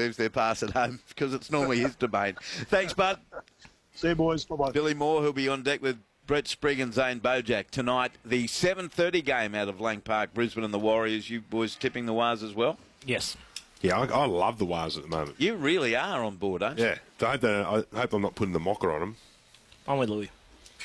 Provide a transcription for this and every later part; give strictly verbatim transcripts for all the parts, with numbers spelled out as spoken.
leaves their pass at home because it's normally his domain. Thanks, bud. See you, boys. Bye-bye. Billy Moore, who'll be on deck with Brett Sprigg and Zane Bojack tonight. The seven thirty game out of Lang Park, Brisbane and the Warriors. You boys tipping the Wars as well? Yes. Yeah, I, I love the Wars at the moment. You really are on board, aren't you? Yeah. I hope, I hope I'm not putting the mocker on them. I'm with Louis.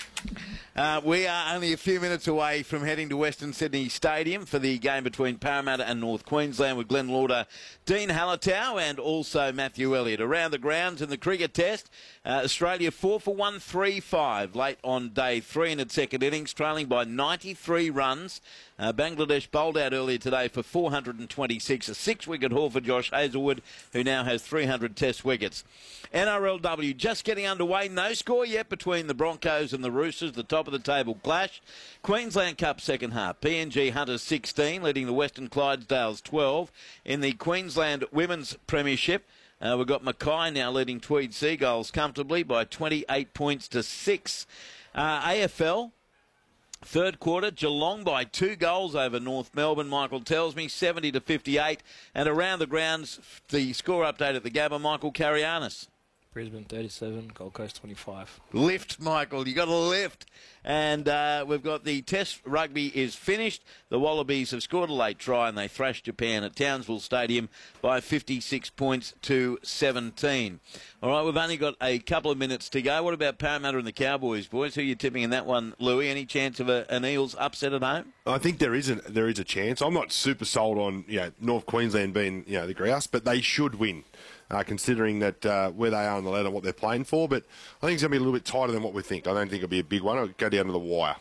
Uh, we are only a few minutes away from heading to Western Sydney Stadium for the game between Parramatta and North Queensland with Glenn Lauder, Dean Hallertau and also Matthew Elliott. Around the grounds in the cricket test, uh, Australia four for one, three five late on day three in its second innings, trailing by ninety-three runs. Uh, Bangladesh bowled out earlier today for four hundred twenty-six, a six-wicket haul for Josh Hazlewood, who now has three hundred test wickets. N R L W just getting underway. No score yet between the Broncos and the Roosters, the top of the table clash. Queensland Cup second half. P N G Hunters sixteen, leading the Western Clydesdales twelve. In the Queensland Women's Premiership, uh, we've got Mackay now leading Tweed Seagulls comfortably by twenty-eight points to six. Uh, A F L. Third quarter, Geelong by two goals over North Melbourne, Michael tells me, seventy to fifty-eight. And around the grounds, the score update at the Gabba, Michael Carianis. Brisbane thirty-seven, Gold Coast twenty-five. Lift, Michael. You got to lift. And uh, we've got the Test rugby is finished. The Wallabies have scored a late try and they thrashed Japan at Townsville Stadium by fifty-six points to seventeen. All right, we've only got a couple of minutes to go. What about Parramatta and the Cowboys, boys? Who are you tipping in that one, Louis? Any chance of a, an Eels upset at home? I think there is a, there is a chance. I'm not super sold on you know, North Queensland being you know the grouse, but they should win. Uh, considering that uh, where they are on the ladder and what they're playing for. But I think it's going to be a little bit tighter than what we think. I don't think it'll be a big one. It'll go down to the wire.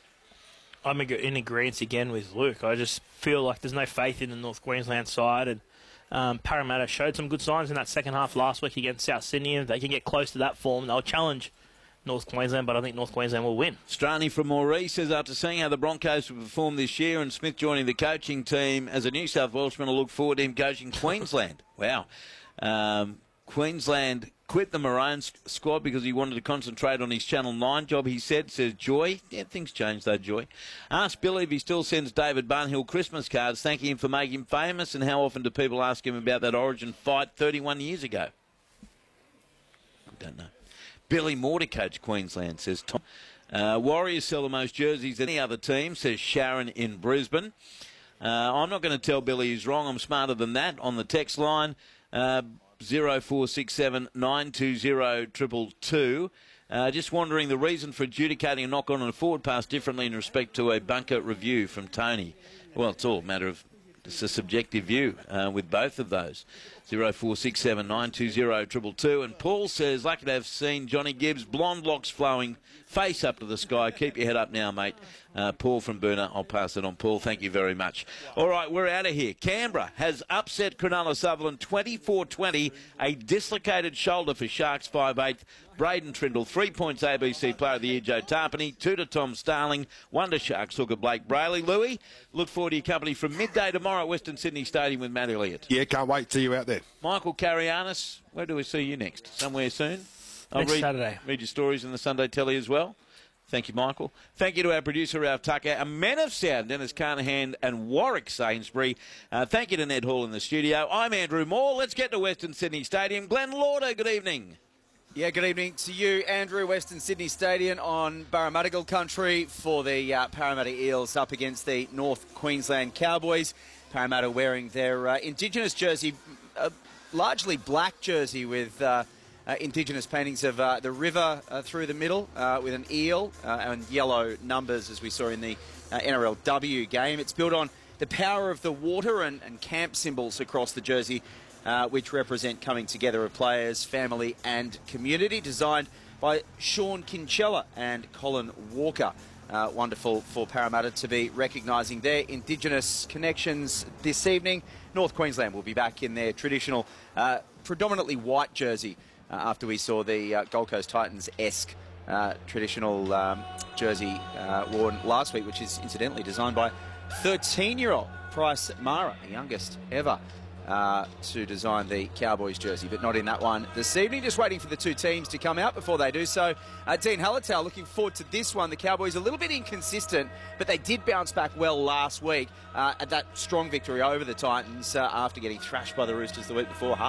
I'm in agreement again with Luke. I just feel like there's no faith in the North Queensland side. And um, Parramatta showed some good signs in that second half last week against South Sydney. If they can get close to that form, they'll challenge North Queensland, but I think North Queensland will win. Strani from Maurice says, after seeing how the Broncos have performed this year and Smith joining the coaching team as a New South Welshman, I look forward to him coaching Queensland. Wow. Um, Queensland quit the Maroons squad because he wanted to concentrate on his Channel nine job, he said, says Joy. Yeah, things change though, Joy. Ask Billy if he still sends David Barnhill Christmas cards thanking him for making him famous, and how often do people ask him about that Origin fight thirty-one years ago? I don't know. Billy Moore to coach Queensland, says Tom. Uh, Warriors sell the most jerseys than any other team, says Sharon in Brisbane. Uh, I'm not going to tell Billy he's wrong. I'm smarter than that. On the text line, uh, zero four six seven nine two zero two two two. Uh, just wondering the reason for adjudicating a knock-on and a forward pass differently in respect to a bunker review from Tony. Well, it's all a matter of, it's a subjective view uh, with both of those. zero four six seven nine two zero two two two. And Paul says, lucky to have seen Johnny Gibbs, blonde locks flowing, face up to the sky. Keep your head up now, mate. Uh, Paul from Burner, I'll pass it on. Paul, thank you very much. All right, we're out of here. Canberra has upset Cronulla Sutherland twenty-four twenty. A dislocated shoulder for Sharks five eight. Braden Trindle, three points A B C Player of the Year, Joe Tarpany, two to Tom Starling, one to Sharks hooker Blake Brayley. Louis, look forward to your company from midday tomorrow at Western Sydney Stadium with Matt Elliott. Yeah, can't wait to see you out there. Michael Carianis, where do we see you next? Somewhere soon? I'll Next read, Saturday. Read your stories in the Sunday Telly as well. Thank you, Michael. Thank you to our producer, Ralph Tucker, and men of sound, Dennis Carnahan and Warwick Sainsbury. Uh, thank you to Ned Hall in the studio. I'm Andrew Moore. Let's get to Western Sydney Stadium. Glenn Lauder, good evening. Yeah, good evening to you, Andrew. Western Sydney Stadium on Barramadigal country for the uh, Parramatta Eels up against the North Queensland Cowboys. Parramatta wearing their uh, Indigenous jersey, uh, largely black jersey with uh, uh, Indigenous paintings of uh, the river uh, through the middle uh, with an eel uh, and yellow numbers, as we saw in the uh, N R L W game. It's built on the power of the water and, and camp symbols across the jersey, Uh, which represent coming together of players, family and community, designed by Sean Kinchella and Colin Walker. Uh, wonderful for Parramatta to be recognising their Indigenous connections this evening. North Queensland will be back in their traditional, uh, predominantly white jersey uh, after we saw the uh, Gold Coast Titans-esque uh, traditional um, jersey uh, worn last week, which is incidentally designed by thirteen-year-old Bryce Mara, the youngest ever Uh, to design the Cowboys jersey, but not in that one this evening. Just waiting for the two teams to come out before they do so. Uh, Dean Hallertau looking forward to this one. The Cowboys a little bit inconsistent, but they did bounce back well last week uh, at that strong victory over the Titans uh, after getting thrashed by the Roosters the week before.